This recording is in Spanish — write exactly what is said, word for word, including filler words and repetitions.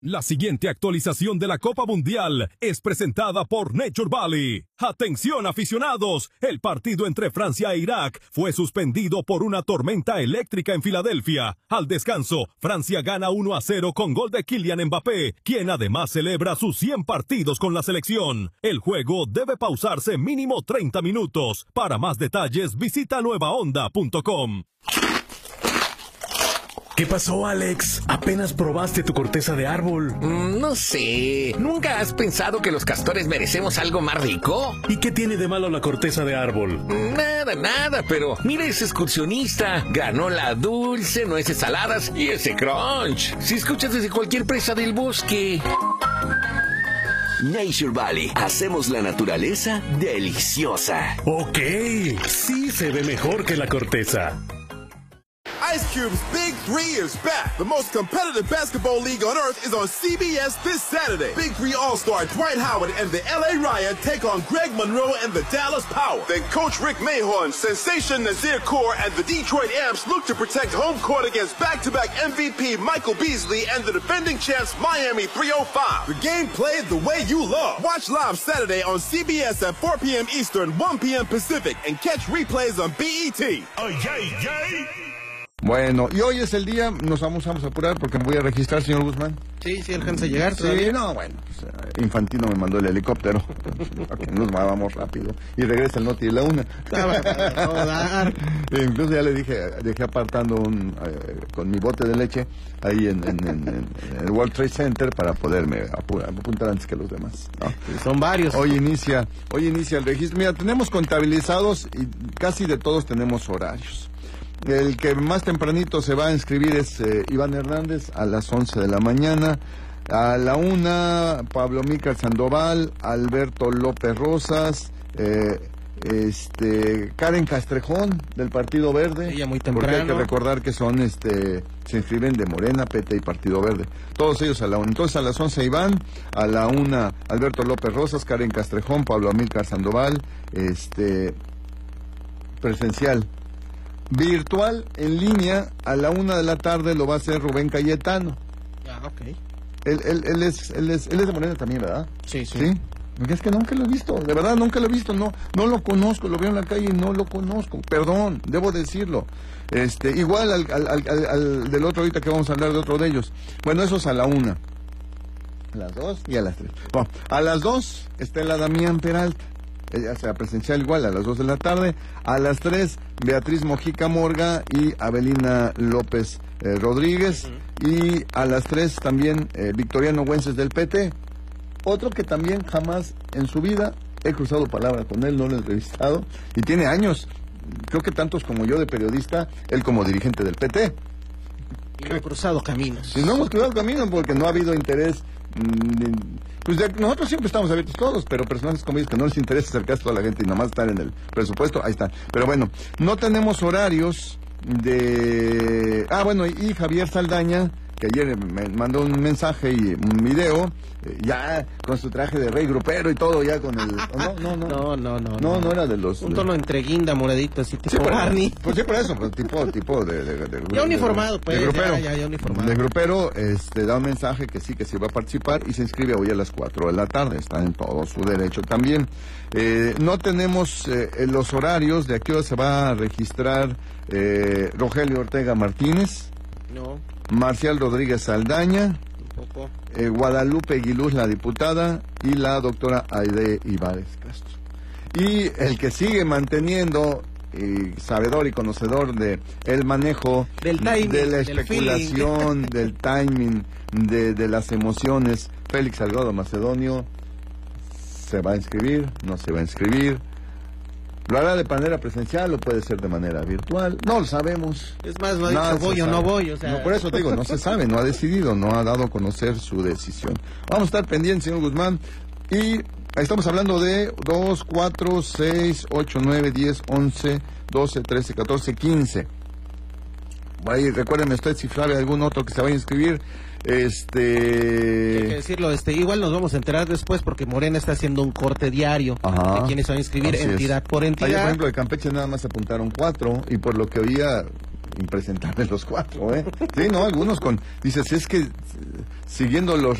La siguiente actualización de la Copa Mundial es presentada por Nature Valley. ¡Atención, aficionados! El partido entre Francia e Irak fue suspendido por una tormenta eléctrica en Filadelfia. Al descanso, Francia gana uno a cero con gol de Kylian Mbappé, quien además celebra sus cien partidos con la selección. El juego debe pausarse mínimo treinta minutos. Para más detalles, visita nueva onda punto com. ¿Qué pasó, Alex? ¿Apenas probaste tu corteza de árbol? Mm, no sé. ¿Nunca has pensado que los castores merecemos algo más rico? ¿Y qué tiene de malo la corteza de árbol? Nada, nada, pero mira ese excursionista. Granola dulce, nueces saladas y ese crunch. Si escuchas desde cualquier presa del bosque. Nature Valley. Hacemos la naturaleza deliciosa. Ok, sí se ve mejor que la corteza. Ice Cube's Big Three is back. The most competitive basketball league on earth is on C B S this Saturday. Big Three All-Star Dwight Howard and the L A Riot take on Greg Monroe and the Dallas Power. Then Coach Rick Mahorn, Sensation Nazir Kaur, and the Detroit Amps look to protect home court against back-to-back M V P Michael Beasley and the defending champs Miami three oh five. The game played the way you love. Watch live Saturday on C B S at four p.m. Eastern, one p.m. Pacific, and catch replays on B E T. Oh, yay, yay. Bueno, y hoy es el día, nos vamos, vamos a apurar porque me voy a registrar, señor Guzmán. Sí, sí, alcanza a llegar. Sí, no, bueno, pues, uh, Infantino me mandó el helicóptero, para que nos movamos rápido, y regresa el Noti de la una. E incluso ya le dije, dejé apartando un, uh, con mi bote de leche ahí en, en, en, en el World Trade Center para poderme apurar, apuntar antes que los demás, ¿no? Sí, son varios. Hoy inicia, hoy inicia el registro. Mira, tenemos contabilizados y casi de todos tenemos horarios. El que más tempranito se va a inscribir es eh, Iván Hernández a las once de la mañana. A la una, Pablo Mica Sandoval, Alberto López Rosas, eh, este, Karen Castrejón del Partido Verde. Ella muy temprano. Porque hay que recordar que son, este, se inscriben de Morena, P T y Partido Verde. Todos ellos a la una. Entonces a las once Iván, a la una Alberto López Rosas, Karen Castrejón, Pablo Amílcar Sandoval, este, presencial. Virtual, en línea, a la una de la tarde lo va a hacer Rubén Cayetano. Ah, ok. Él, él, él, es, él, es, él es de Morena también, ¿verdad? Sí, sí. ¿Sí? Porque es que nunca lo he visto, de verdad nunca lo he visto, no, no lo conozco, lo veo en la calle y no lo conozco, perdón, debo decirlo. Este, igual al, al, al, al del otro ahorita que vamos a hablar de otro de ellos. Bueno, eso es a la una. A las dos y a las tres. Bueno, a las dos está la Damián Peralta. Ella será presencial igual a las dos de la tarde. A las tres, Beatriz Mojica Morga y Abelina López eh, Rodríguez. Uh-huh. Y a las tres también eh, Victoriano Güences del P T. Otro que también jamás en su vida he cruzado palabra con él, no lo he entrevistado. Y tiene años, creo que tantos como yo de periodista, él como dirigente del P T. Y no he cruzado caminos. Y no hemos cruzado caminos porque no ha habido interés. Mmm, Pues de, nosotros siempre estamos abiertos todos, pero personajes como ellos que no les interesa acercarse a toda la gente y nada más estar en el presupuesto, ahí están. Pero bueno, no tenemos horarios de... Ah, bueno, y Javier Saldaña, que ayer me mandó un mensaje y un video, eh, ya con su traje de rey grupero y todo, ya con el... No, no, no. No, no, no. No, no era de los... Un tono entre guinda, moradito, así tipo sí, Barney. Pues sí, por eso, pues tipo, tipo de... de, de, de ya uniformado, pues. De grupero. Ya, ya, ya uniformado. De grupero, este, da un mensaje que sí, que sí va a participar y se inscribe hoy a las cuatro de la tarde. Está en todo su derecho también. Eh, no tenemos eh, los horarios de a qué hora se va a registrar eh, Rogelio Ortega Martínez. No. Marcial Rodríguez Saldaña. Tampoco. Eh, Guadalupe Aguiluz, la diputada, y la doctora Aide Ibares Castro. Y el que sigue manteniendo, y sabedor y conocedor de el manejo del timing, de la especulación, del, del timing, de, de las emociones, Félix Salgado Macedonio, ¿se va a inscribir? ¿No se va a inscribir? ¿Lo hará de manera presencial o puede ser de manera virtual? No lo sabemos. Es más, no ha dicho voy o no voy. O sea... No, por eso te digo, no se sabe, no ha decidido, no ha dado a conocer su decisión. Vamos a estar pendientes, señor Guzmán. Y estamos hablando de dos, cuatro, seis, ocho, nueve, diez, once, doce, trece, catorce, quince. Ahí, recuérdenme usted si sabe algún otro que se vaya a inscribir. Este... Hay que decirlo, este, igual nos vamos a enterar después porque Morena está haciendo un corte diario. Ajá. De quienes van a inscribir. Así entidad es. Por entidad. Ayer, por ejemplo, de Campeche nada más se apuntaron cuatro y por lo que oía impresentables los cuatro, ¿eh? Sí, no, algunos con, dices, es que eh, siguiendo los